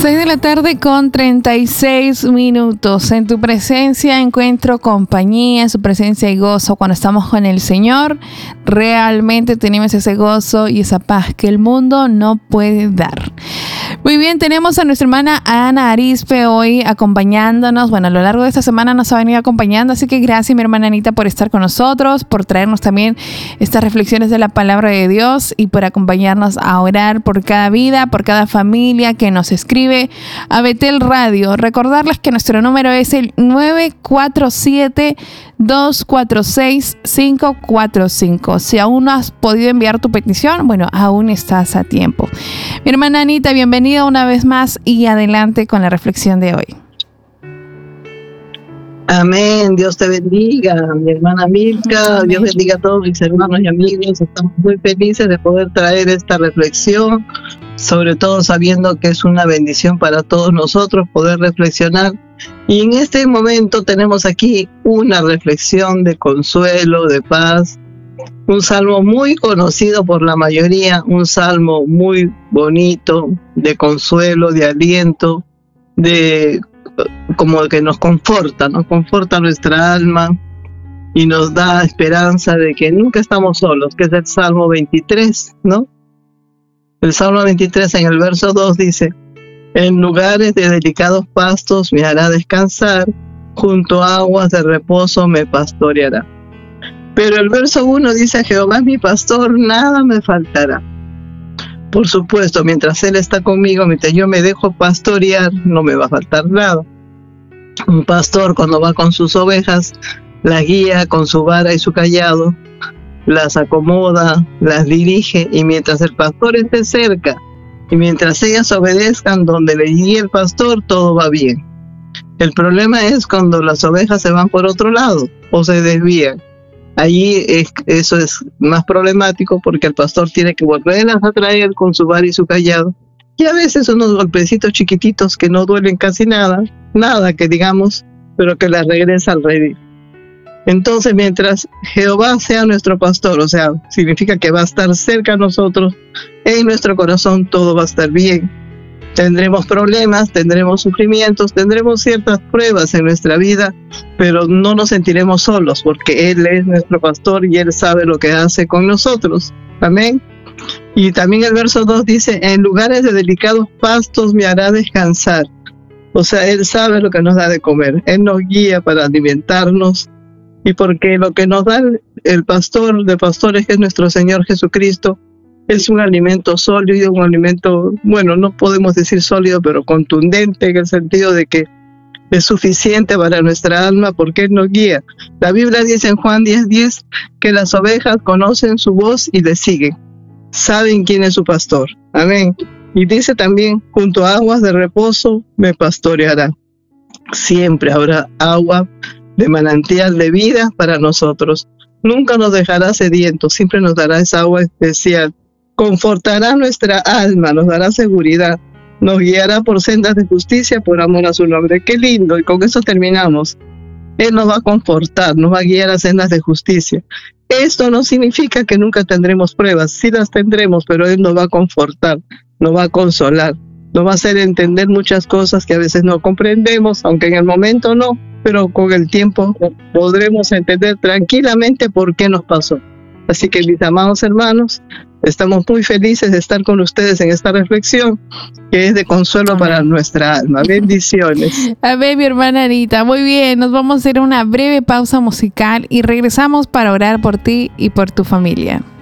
6:36 En tu presencia encuentro compañía, en su presencia hay gozo. Cuando estamos con el Señor, realmente tenemos ese gozo y esa paz que el mundo no puede dar. Muy bien, tenemos a nuestra hermana Ana Arispe hoy acompañándonos. Bueno, a lo largo de esta semana nos ha venido acompañando, así que gracias, mi hermana Anita, por estar con nosotros, por traernos también estas reflexiones de la palabra de Dios y por acompañarnos a orar por cada vida, por cada familia que nos escribe a Betel Radio. Recordarles que nuestro número es el 947-246-545. Si aún no has podido enviar tu petición, bueno, aún estás a tiempo. Mi hermana Anita, bienvenida una vez más y adelante con la reflexión de hoy. Amén, Dios te bendiga, mi hermana Milka. Amén. Dios bendiga a todos mis hermanos y amigos. Estamos muy felices de poder traer esta reflexión, sobre todo sabiendo que es una bendición para todos nosotros poder reflexionar. Y en este momento tenemos aquí una reflexión de consuelo, de paz, un salmo muy conocido por la mayoría, un salmo muy bonito, de consuelo, de aliento, de como que nos conforta nuestra alma y nos da esperanza de que nunca estamos solos, que es el Salmo 23, ¿no? El Salmo 23 en el verso 2 dice: en lugares de delicados pastos me hará descansar, junto a aguas de reposo me pastoreará. Pero el verso 1 dice: Jehová es mi pastor, nada me faltará. Por supuesto, mientras Él está conmigo, mientras yo me dejo pastorear, no me va a faltar nada. Un pastor, cuando va con sus ovejas, las guía con su vara y su callado, las acomoda, las dirige, y mientras el pastor esté cerca, y mientras ellas obedezcan donde le guíe el pastor, todo va bien. El problema es cuando las ovejas se van por otro lado, o se desvían. Allí eso es más problemático porque el pastor tiene que volverlas a traer con su vara y su callado. Y a veces unos golpecitos chiquititos que no duelen casi nada que digamos, pero que las regresa al redil. Entonces, mientras Jehová sea nuestro pastor, o sea, significa que va a estar cerca a nosotros, en nuestro corazón todo va a estar bien. Tendremos problemas, tendremos sufrimientos, tendremos ciertas pruebas en nuestra vida, pero no nos sentiremos solos porque Él es nuestro pastor y Él sabe lo que hace con nosotros. Amén. Y también el verso 2 dice: en lugares de delicados pastos me hará descansar. O sea, Él sabe lo que nos da de comer. Él nos guía para alimentarnos. Y porque lo que nos da el pastor de pastores, que es nuestro Señor Jesucristo, es un alimento sólido, un alimento, bueno, no podemos decir sólido, pero contundente, en el sentido de que es suficiente para nuestra alma porque Él nos guía. La Biblia dice en Juan 10:10 que las ovejas conocen su voz y le siguen. Saben quién es su pastor. Amén. Y dice también: junto a aguas de reposo me pastoreará. Siempre habrá agua de manantial de vida para nosotros. Nunca nos dejará sedientos, siempre nos dará esa agua especial. Confortará nuestra alma, nos dará seguridad, nos guiará por sendas de justicia por amor a su nombre. Qué lindo, y con eso terminamos. Él nos va a confortar, nos va a guiar a sendas de justicia. Esto no significa que nunca tendremos pruebas, sí las tendremos, pero Él nos va a confortar, nos va a consolar, nos va a hacer entender muchas cosas que a veces no comprendemos, aunque en el momento no, pero con el tiempo podremos entender tranquilamente por qué nos pasó. Así que, mis amados hermanos, estamos muy felices de estar con ustedes en esta reflexión que es de consuelo para nuestra alma. Bendiciones. Amén, mi hermana Anita. Muy bien, nos vamos a hacer una breve pausa musical y regresamos para orar por ti y por tu familia.